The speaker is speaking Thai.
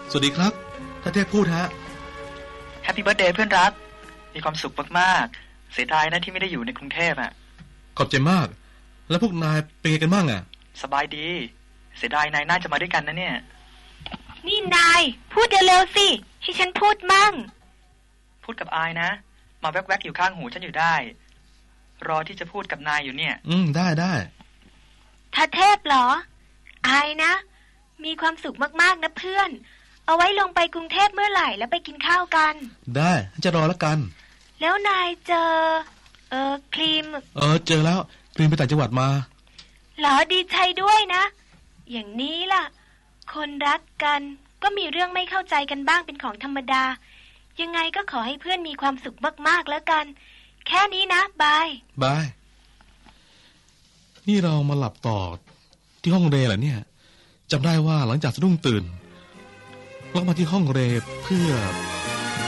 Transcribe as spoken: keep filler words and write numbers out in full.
สวัสดีครับท่านเทพพูดฮะแฮปปี้เบิร์ธเดย์เพื่อนรักมีความสุขมากๆเสียดายนะที่ไม่ได้อยู่ในกรุงเทพอ่ะขอบใจมากแล้วพวกนายเป็นไงกันบ้างอ่ะสบายดีเสียดายนายน่าจะมาด้วยกันนะเนี่ยนี่นายพูดเร็วๆสิให้ฉันพูดมั่งพูดกับอายนะมาแวกๆอยู่ข้างหูฉันอยู่ได้รอที่จะพูดกับนายอยู่เนี่ยอืมได้ได้ทัดเทพเหรออายนะมีความสุขมากๆนะเพื่อนเอาไว้ลงไปกรุงเทพเมื่อไหร่แล้วไปกินข้าวกันได้จะรอแล้วกันแล้วนายเจอเออครีมเออเจอแล้วครีมไปต่างจังหวัดมาเหรอดีใจด้วยนะอย่างนี้ล่ะคนรักกันก็มีเรื่องไม่เข้าใจกันบ้างเป็นของธรรมดายังไงก็ขอให้เพื่อนมีความสุขมากๆแล้วกันแค่นี้นะบายบายนี่เรามาหลับต่อที่ห้องเรเหรอเนี่ยจำได้ว่าหลังจากสะดุ้งตื่นเรามาที่ห้องเรเพื่อ